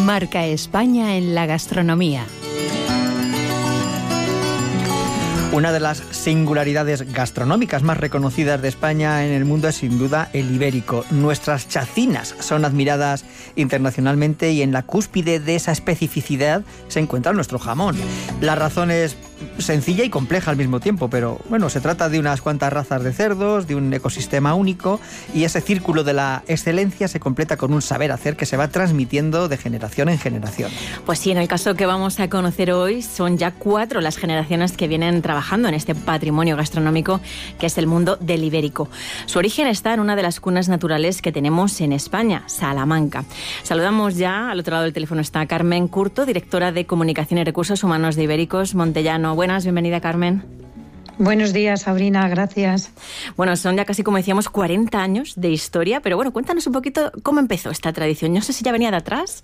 Marca España en la gastronomía. Una de las singularidades gastronómicas más reconocidas de España en el mundo es sin duda el ibérico. Nuestras chacinas son admiradas internacionalmente y en la cúspide de esa especificidad se encuentra nuestro jamón. La razón es sencilla y compleja al mismo tiempo, pero bueno, se trata de unas cuantas razas de cerdos, de un ecosistema único, y ese círculo de la excelencia se completa con un saber hacer que se va transmitiendo de generación en generación. Pues sí, en el caso que vamos a conocer hoy son ya 4 las generaciones que vienen trabajando en este patrimonio gastronómico que es el mundo del ibérico. Su origen está en una de las cunas naturales que tenemos en España, Salamanca. Saludamos ya, al otro lado del teléfono está Carmen Curto, directora de Comunicación y Recursos Humanos de Ibéricos Montellano. Buenas, bienvenida, Carmen. Buenos días, Sabrina, gracias. Bueno, son ya casi, como decíamos, 40 años de historia, pero bueno, cuéntanos un poquito cómo empezó esta tradición. No sé si ya venía de atrás.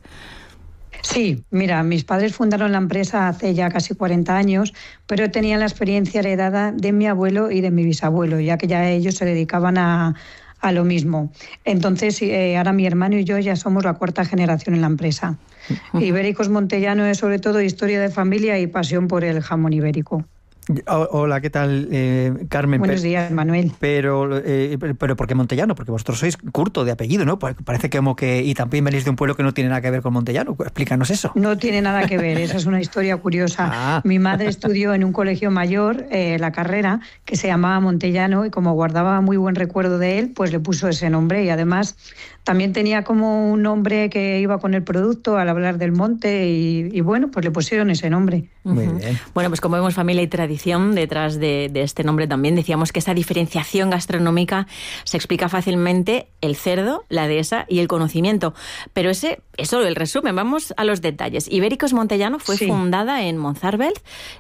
Sí, mira, mis padres fundaron la empresa hace ya casi 40 años, pero tenían la experiencia heredada de mi abuelo y de mi bisabuelo, ya que ya ellos se dedicaban a lo mismo. Entonces, ahora mi hermano y yo ya somos la 4ª generación en la empresa. Ibéricos Montellano es sobre todo historia de familia y pasión por el jamón ibérico. Hola, ¿qué tal, Carmen? Buenos días, Manuel. Pero ¿por qué Montellano? Porque vosotros sois Curto de apellido, ¿no? Parece como que... Y también venís de un pueblo que no tiene nada que ver con Montellano. Explícanos eso. No tiene nada que ver, esa es una historia curiosa. Mi madre estudió en un colegio mayor la carrera que se llamaba Montellano y como guardaba muy buen recuerdo de él, pues le puso ese nombre y además... También tenía como un nombre que iba con el producto al hablar del monte y bueno, pues le pusieron ese nombre. Muy bien. Bueno, pues como vemos familia y tradición detrás de este nombre también, decíamos que esa diferenciación gastronómica se explica fácilmente el cerdo, la dehesa y el conocimiento. Pero ese es solo el resumen, vamos a los detalles. Ibéricos Montellano fue fundada en Monzarbez,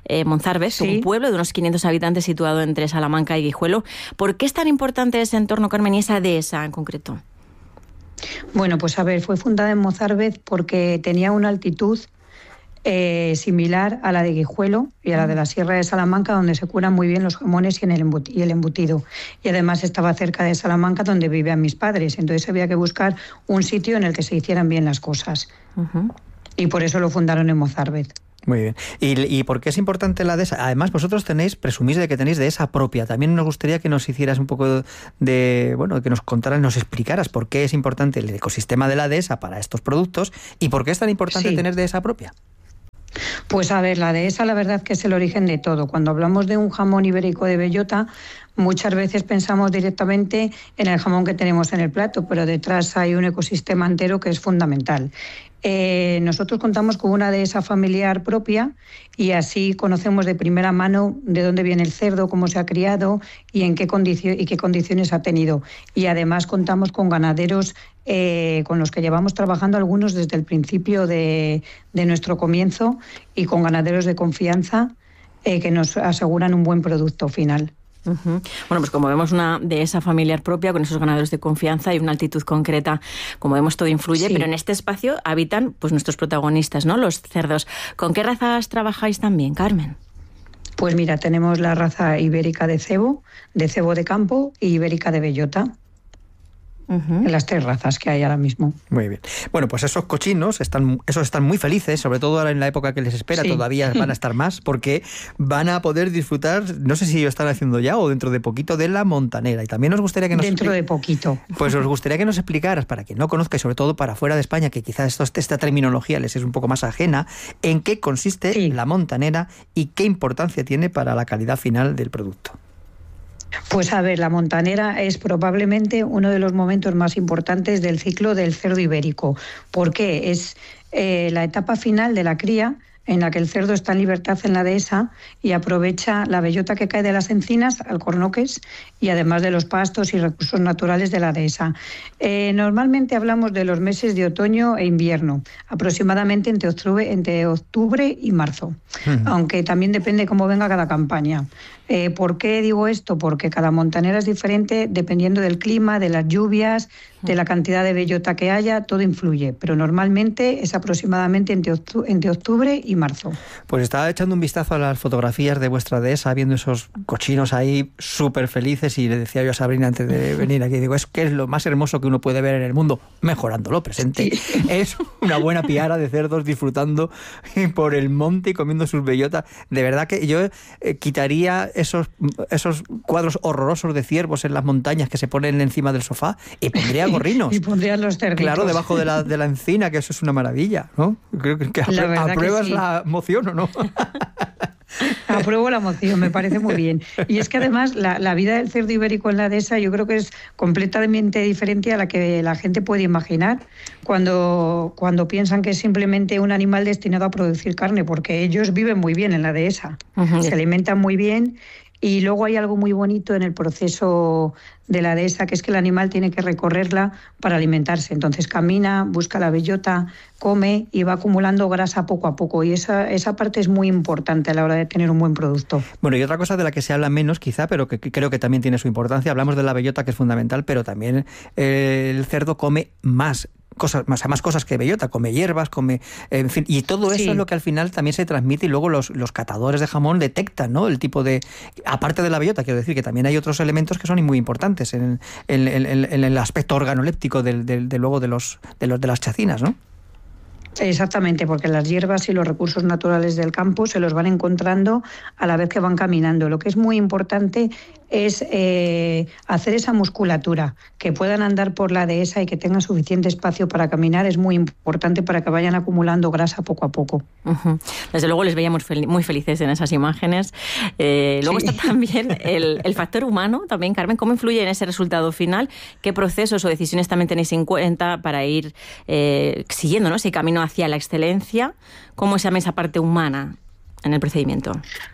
un pueblo de unos 500 habitantes situado entre Salamanca y Guijuelo. ¿Por qué es tan importante ese entorno, Carmen, y esa dehesa en concreto? Bueno, pues a ver, fue fundada en Monzarbez porque tenía una altitud similar a la de Guijuelo y a la de la Sierra de Salamanca, donde se curan muy bien los jamones y el embutido. Y además estaba cerca de Salamanca, donde vivían mis padres. Entonces había que buscar un sitio en el que se hicieran bien las cosas. Y por eso lo fundaron en Monzarbez. Muy bien. ¿Y por qué es importante la dehesa? Además, vosotros presumís de que tenéis dehesa propia. También nos gustaría que nos hicieras un poco que nos contaras, nos explicaras por qué es importante el ecosistema de la dehesa para estos productos y por qué es tan importante tener dehesa propia. Pues a ver, la dehesa la verdad que es el origen de todo. Cuando hablamos de un jamón ibérico de bellota, muchas veces pensamos directamente en el jamón que tenemos en el plato, pero detrás hay un ecosistema entero que es fundamental. Nosotros contamos con una dehesa familiar propia y así conocemos de primera mano de dónde viene el cerdo, cómo se ha criado y en qué condiciones ha tenido. Y además contamos con ganaderos con los que llevamos trabajando algunos desde el principio de nuestro comienzo y con ganaderos de confianza que nos aseguran un buen producto final. Bueno, pues como vemos una dehesa familiar propia con esos ganaderos de confianza y una altitud concreta, como vemos todo influye, pero en este espacio habitan pues nuestros protagonistas, ¿no? Los cerdos. ¿Con qué razas trabajáis también, Carmen? Pues mira, tenemos la raza ibérica de cebo de campo y ibérica de bellota. Las 3 razas que hay ahora mismo. Muy bien. Bueno, pues esos cochinos están muy felices, sobre todo ahora en la época que les espera, todavía van a estar más, porque van a poder disfrutar, no sé si lo están haciendo ya o dentro de poquito, de la montanera. Y también nos gustaría que nos... Dentro de poquito. Pues os gustaría que nos explicaras, para quien no conozca y sobre todo para fuera de España, que quizás esta terminología les es un poco más ajena, en qué consiste la montanera y qué importancia tiene para la calidad final del producto. Pues a ver, la montanera es probablemente uno de los momentos más importantes del ciclo del cerdo ibérico. ¿Por qué? Es la etapa final de la cría en la que el cerdo está en libertad en la dehesa y aprovecha la bellota que cae de las encinas, alcornoques y además de los pastos y recursos naturales de la dehesa. Normalmente hablamos de los meses de otoño e invierno, aproximadamente entre octubre y marzo, aunque también depende cómo venga cada campaña. ¿Por qué digo esto? Porque cada montanera es diferente dependiendo del clima, de las lluvias, de la cantidad de bellota que haya, todo influye, pero normalmente es aproximadamente entre octubre y marzo. Pues estaba echando un vistazo a las fotografías de vuestra dehesa, viendo esos cochinos ahí súper felices, y le decía yo a Sabrina antes de venir aquí, digo, es que es lo más hermoso que uno puede ver en el mundo, mejorando lo presente. Sí. Es una buena piara de cerdos disfrutando por el monte y comiendo sus bellotas. De verdad que yo quitaría esos cuadros horrorosos de ciervos en las montañas que se ponen encima del sofá y pondría gorrinos. Y pondría los cerditos. Claro, debajo de la encina, que eso es una maravilla, ¿no? Creo que apruebas la moción, ¿o no? Apruebo la moción, me parece muy bien. Y es que además la vida del cerdo ibérico en la dehesa yo creo que es completamente diferente a la que la gente puede imaginar cuando piensan que es simplemente un animal destinado a producir carne, porque ellos viven muy bien en la dehesa, se alimentan muy bien. Y luego hay algo muy bonito en el proceso de la dehesa, que es que el animal tiene que recorrerla para alimentarse. Entonces camina, busca la bellota, come y va acumulando grasa poco a poco. Y esa parte es muy importante a la hora de tener un buen producto. Bueno, y otra cosa de la que se habla menos quizá, pero que creo que también tiene su importancia, hablamos de la bellota, que es fundamental, pero también el cerdo come más cosas que bellota, come hierbas, en fin, y todo eso es lo que al final también se transmite, y luego los catadores de jamón detectan, ¿no? El tipo de, aparte de la bellota, quiero decir que también hay otros elementos que son muy importantes en el aspecto organoléptico luego de las chacinas, ¿no? Exactamente, porque las hierbas y los recursos naturales del campo se los van encontrando a la vez que van caminando. Lo que es muy importante es hacer esa musculatura, que puedan andar por la dehesa y que tengan suficiente espacio para caminar, es muy importante para que vayan acumulando grasa poco a poco. Uh-huh. Desde luego les veíamos muy felices en esas imágenes. Luego está también el factor humano, también, Carmen, ¿cómo influye en ese resultado final? ¿Qué procesos o decisiones también tenéis en cuenta para ir siguiendo, ¿no?, ese camino hacia la excelencia? ¿Cómo se llama esa parte humana en el procedimiento?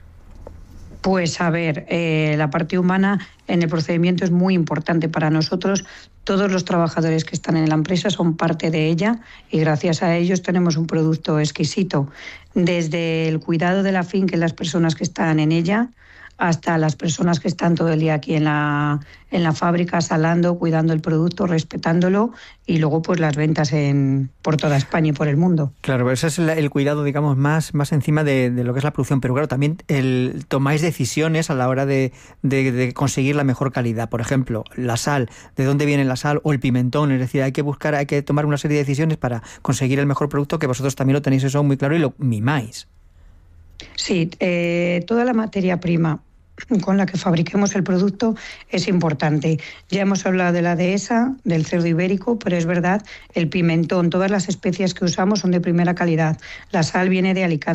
Pues a ver, la parte humana en el procedimiento es muy importante para nosotros. Todos los trabajadores que están en la empresa son parte de ella y gracias a ellos tenemos un producto exquisito. Desde el cuidado de la finca y las personas que están en ella, hasta las personas que están todo el día aquí en la fábrica salando, cuidando el producto, respetándolo, y luego pues las ventas por toda España y por el mundo. Claro, ese es el cuidado, digamos, más encima de lo que es la producción, pero claro, también tomáis decisiones a la hora de conseguir la mejor calidad. Por ejemplo, la sal, ¿de dónde viene la sal? O el pimentón, es decir, hay que tomar una serie de decisiones para conseguir el mejor producto, que vosotros también lo tenéis eso muy claro y lo mimáis. Sí, toda la materia prima con la que fabriquemos el producto es importante. Ya hemos hablado de la dehesa, del cerdo ibérico, pero es verdad, el pimentón, todas las especias que usamos son de primera calidad. La sal viene de Alicante.